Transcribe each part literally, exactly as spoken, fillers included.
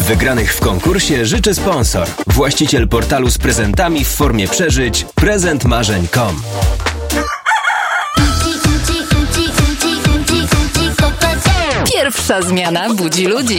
Wygranych w konkursie życzy sponsor. Właściciel portalu z prezentami w formie przeżyć prezent marzeń kropka com. Pierwsza zmiana budzi ludzi.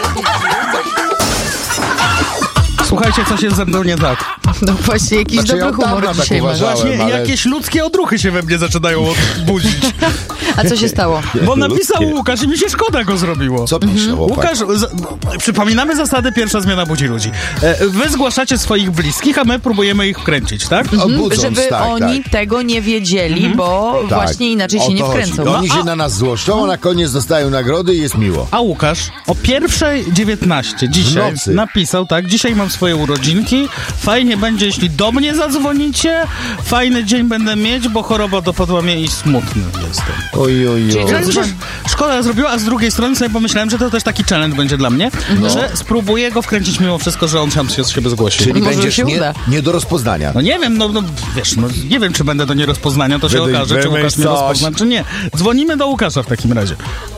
Słuchajcie, coś jest ze mną nie tak. No właśnie, jakiś Znaczy, dobry ja humor tak dzisiaj masz. uważałem. Właśnie ale- jakieś ludzkie odruchy się we mnie zaczynają budzić. A co się stało? Bo napisał Łukasz i mi się szkoda go zrobiło. Co pisze, chłopak? Łukasz, z, przypominamy zasady, pierwsza zmiana budzi ludzi. E, wy zgłaszacie swoich bliskich, a my próbujemy ich wkręcić, tak? Budząc, Żeby tak, oni tak. tego nie wiedzieli, bo Tak. właśnie inaczej O się to nie chodzi. wkręcą. To oni No, się a- na nas złoszczą, a na koniec dostają nagrody i jest miło. A Łukasz o pierwszej dziewiętnaście dzisiaj W nocy. napisał, tak, dzisiaj mam swoje urodzinki, fajnie będzie, jeśli do mnie zadzwonicie, fajny dzień będę mieć, bo choroba dopadła mnie i smutny jestem. Oj, oj, oj. Ja mi się szkoda zrobiła, a z drugiej strony sobie pomyślałem, że to też taki challenge będzie dla mnie, że spróbuję go wkręcić mimo wszystko, że on sam się z siebie zgłosił. Czyli Może będziesz się nie, uda. nie do rozpoznania. No nie wiem, no, no wiesz, no nie wiem, czy będę do nierozpoznania, to się Wymyśl- okaże, czy wymyśl Łukasz mnie coś. rozpozna, czy nie. Dzwonimy do Łukasza w takim razie.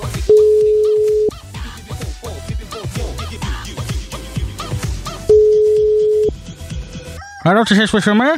Halo, czy się słyszymy?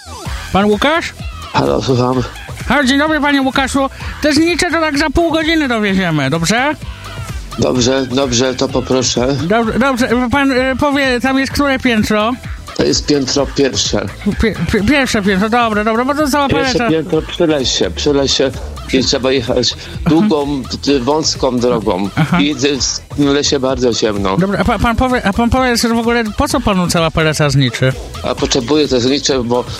Pan Łukasz? Halo, słucham. Halo, dzień dobry, panie Łukaszu. Te znicze to tak za pół godziny dowieziemy, dobrze? Dobrze, dobrze, to poproszę. Dobrze, dobrze. Pan y, powie, tam jest które piętro? To jest piętro pierwsze. Pi- pi- pierwsze piętro, dobra, dobra, bo to cała Pierwsze paleta. piętro przy lesie, przy lesie i trzeba jechać długą, t- wąską drogą. I w lesie bardzo ciemno. Dobra, a pan, pan powie, a pan powie, że w ogóle po co panu cała paleta zniczy? A potrzebuję te znicze, bo yy,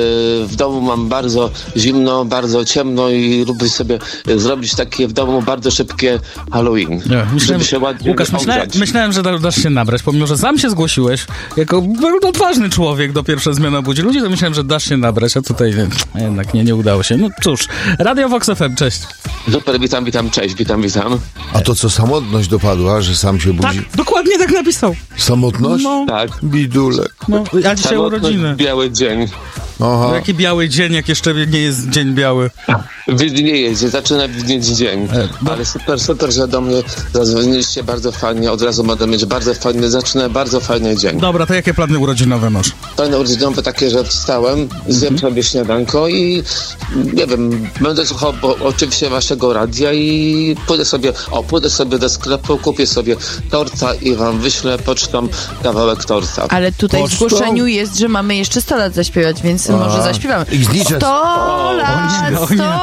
w domu mam bardzo zimno, bardzo ciemno i lubię sobie y, zrobić takie w domu bardzo szybkie Halloween. Nie, myślałem, żeby się ładnie Łukasz, myślałem, ogrzać. myślałem, że da, dasz się nabrać, pomimo, że sam się zgłosiłeś jako bardzo odważny człowiek do pierwszej zmiany budzi ludzi, to myślałem, że dasz się nabrać, a tutaj nie, jednak nie, nie udało się. No cóż, Radio Vox F M, cześć. Super, witam, witam, cześć, witam, witam. A to co, samotność dopadła, że sam się Tak, budzi? dokładnie tak napisał. Samotność? No, Tak. Bidulek. no, a dzisiaj Samotność, urodziny. biały dzień. Aha. No, jaki biały dzień, jak jeszcze nie jest dzień biały. Widnieje, zaczyna widnieć dzień, ale super, super, że do mnie zadzwoniliście, bardzo fajnie, od razu będę mieć bardzo fajny, zaczyna bardzo fajny dzień. Dobra, to jakie plany urodzinowe masz? Plany urodzinowe takie, że wstałem, zjem sobie śniadanko i nie wiem, będę słuchał bo, oczywiście waszego radia i pójdę sobie, o, pójdę sobie do sklepu, kupię sobie torta i wam wyślę pocztą kawałek torta. Ale tutaj w Pocztą? zgłoszeniu jest, że mamy jeszcze sto lat zaśpiewać, więc może zaśpiewamy. I znicze- sto lat, o sto nie.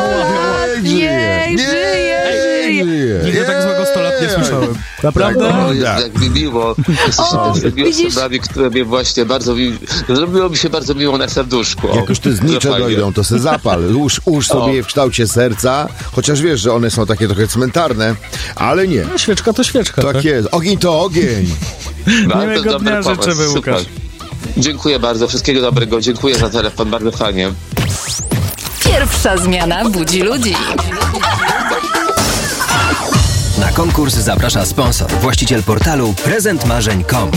lat, niech żyje, żyje. Nigdy tak złego sto lat nie słyszałem. Naprawdę? O, Tak. jest jak mi miło. Jesteście O, tymi widzisz? osobami, które mnie właśnie bardzo mi... Zrobiło mi się bardzo miło na serduszku. O, Jak już te znicze fajnie. dojdą, to se zapal. Ułóż, ułóż sobie je w kształcie serca, chociaż wiesz, że one są takie trochę cmentarne, ale nie. No, świeczka to świeczka. Tak? Tak jest. Ogień to ogień. Bardzo Miłego dobry dnia pomysł, życzymy, super. Łukasz. Dziękuję bardzo, wszystkiego dobrego, dziękuję za telefon, bardzo fajnie. Pierwsza zmiana budzi ludzi. Na konkurs zaprasza sponsor. Właściciel portalu prezent marzeń kropka com.